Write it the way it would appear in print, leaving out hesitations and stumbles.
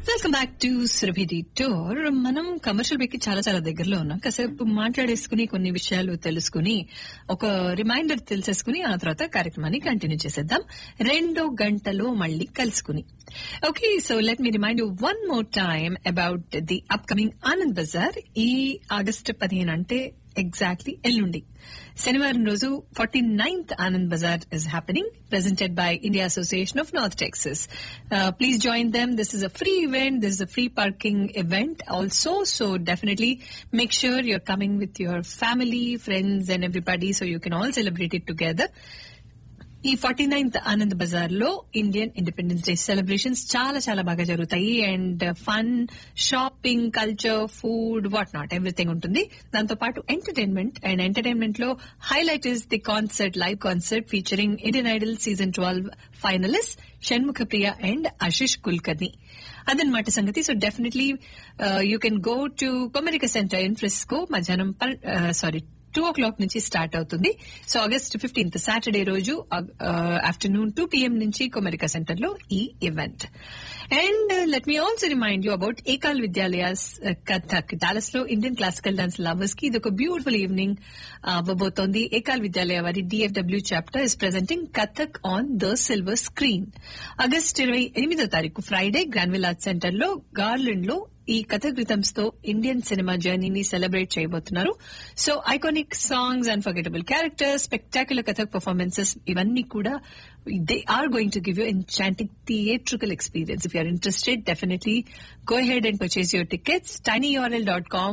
Welcome back to Surabhi tour. మనం commercial break కి చాలా చాలా దగ్గరలో ఉన్నాం. కాసేపు మాట్లాడేసుకుని కొన్ని విషయాలు తెలుసుకుని ఒక రిమైండర్ తెలిసేసుకుని ఆ తర్వాత కార్యక్రమాన్ని కంటిన్యూ చేసేద్దాం. 2 గంటలో మళ్ళీ కలుసుకుని. Okay, so let me remind you one more time about the upcoming Anand Bazar. ఈ ఆగస్టు 15 అంటే ఎగ్జాక్ట్లీ ఎల్లుండి శనివారం రోజు 49th Anand Bazaar is happening, presented by India Association of North Texas. Please join them. This is a free event. This is a free parking event also. So definitely make sure you're coming with your family, friends and everybody so you can all celebrate it together. ఈ 49th Anand Bazar లో Indian independence day celebrations చాలా చాలా బాగా జరుగుతాయి. And fun, shopping, culture, food, what not everything ఉంటుంది. దాంతో పాటు entertainment, and entertainment లో highlight is the concert, live concert featuring Indian Idol season 12 finalist Shanmukha Priya and Ashish Kulkarni. అదనమాట సంగతి. So definitely you can go to Comerica centre in Frisco. మధ్యాహ్నం 2 o'clock నుంచి start అవుతుంది. So August 15th Saturday రోజు afternoon 2 PM నుంచి Comerica centre లో ఈ event. And let me also remind you about Ekal Vidyalayas Kathak. Dallas లో ఇండియన్ క్లాసికల్ డాన్స్ లవర్స్ కి ఇది ఒక బ్యూటిఫుల్ ఈవినింగ్ అవ్వబోతోంది. ఏకాల్ విద్యాలయ వారి DFW chapter is presenting Kathak on the silver screen. August 28వ తారీఖు ఫ్రైడే గ్రాన్విల్ ఆర్ట్స్ సెంటర్ లో గార్లెండ్ లో ఈ కథక్ రిథమ్స్ తో ఇండియన్ సినిమా జర్నీని సెలబ్రేట్ చేయబోతున్నారు. So iconic songs, unforgettable characters, spectacular Kathak performances, ఇవన్నీ కూడా they are going to give you enchanting theatrical experience. If you are interested, definitely go ahead and purchase your tickets. tinyurl.com